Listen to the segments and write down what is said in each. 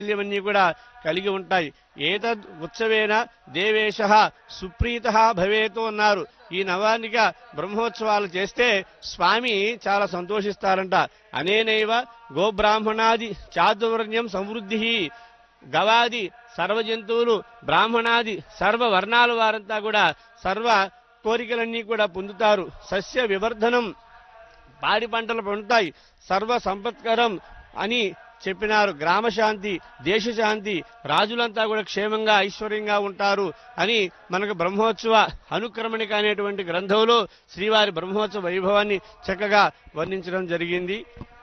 ఇవన్నీ కూడా కలిగి ఉంటాయి. ఏతద్ ఉత్సవేన దేవేశ సుప్రీత భవేతు అన్నారు. ఈ నవాన్నిక బ్రహ్మోత్సవాలు చేస్తే స్వామి చాలా సంతోషిస్తారంట. అనేనైవ గోబ్రాహ్మణాది చాతుర్వర్ణ్యం సమృద్ధి. గవాది సర్వ జంతువులు, బ్రాహ్మణాది సర్వ వర్ణాల వారంతా కూడా సర్వ కోరికలన్నీ కూడా పొందుతారు. సస్య వివర్ధనం, పాడి పంటలు పొందుతాయి. సర్వ సంపత్కరం అని చెప్పినారు. గ్రామశాంతి, దేశశాంతి, రాజులంతా కూడా క్షేమంగా ఐశ్వర్యంగా ఉంటారు అని మనకు బ్రహ్మోత్సవ అనుక్రమణిక అనేటువంటి గ్రంథంలో శ్రీవారి బ్రహ్మోత్సవ వైభవాన్ని చక్కగా వర్ణించడం జరిగింది.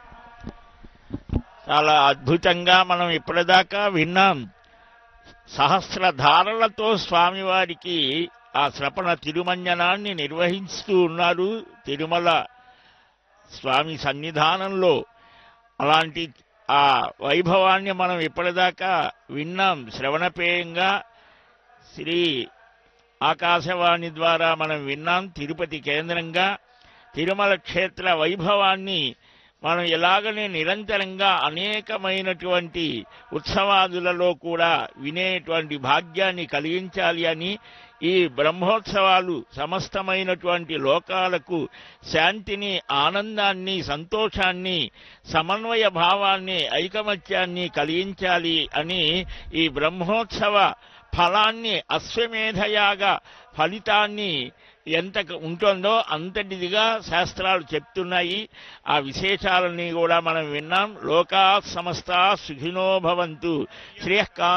చాలా అద్భుతంగా మనం ఇప్పటిదాకా విన్నాం. సహస్రధారలతో స్వామివారికి ఆ శ్రపణ తిరుమంజనాన్ని నిర్వహిస్తూ ఉన్నారు తిరుమల స్వామి సన్నిధానంలో. అలాంటి ఆ వైభవాన్ని మనం ఇప్పటిదాకా విన్నాం. శ్రవణపేయంగా శ్రీ ఆకాశవాణి ద్వారా మనం విన్నాం. తిరుపతి కేంద్రంగా తిరుమల క్షేత్ర వైభవాన్ని మనం ఎలాగనే నిరంతరంగా అనేకమైనటువంటి ఉత్సవాదులలో కూడా వినేటువంటి భాగ్యాన్ని కలిగించాలి అని ఈ బ్రహ్మోత్సవాలు సమస్తమైనటువంటి లోకాలకు శాంతిని, ఆనందాన్ని, సంతోషాన్ని, సమన్వయ భావాన్ని, ఐకమత్యాన్ని కలిగించాలి అని ఈ బ్రహ్మోత్సవ ఫలాన్ని, అశ్వమేధయాగ ఫలితాన్ని ఎంత ఉంటుందో అంతటిదిగా శాస్త్రాలు చెప్తున్నాయి. ఆ విశేషాలని కూడా మనం విన్నాం. లోకా సమస్తా సుఖినో భవంతు, శ్రేయః